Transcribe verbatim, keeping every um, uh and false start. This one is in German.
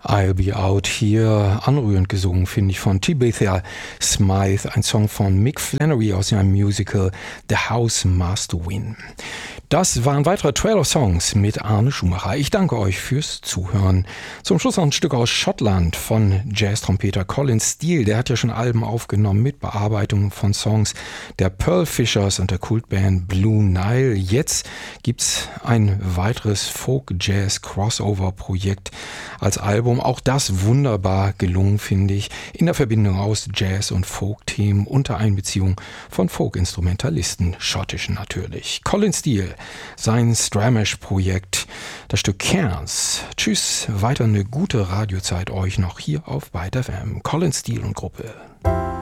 I'll Be Out hier, anrührend gesungen, finde ich, von Tabitha Smythe, ein Song von Mick Flannery aus seinem Musical The House Must Win. Das waren weitere Trailer-Songs mit Arne Schumacher. Ich danke euch fürs Zuhören. Zum Schluss noch ein Stück aus Schottland von Jazz-Trompeter Colin Steele. Der hat ja schon Alben aufgenommen mit Bearbeitungen von Songs der Pearl Fishers und der Kultband Blue Nile. Jetzt gibt's ein weiteres Folk-Jazz-Crossover-Projekt als Album. Auch das wunderbar gelungen, finde ich, in der Verbindung aus Jazz- und Folk-Themen unter Einbeziehung von Folk-Instrumentalisten, schottischen natürlich. Colin Steele, sein Stramish-Projekt, das Stück Cairns. Tschüss, weiter eine gute Radiozeit euch noch hier auf Byte F M. Colin Steele und Gruppe.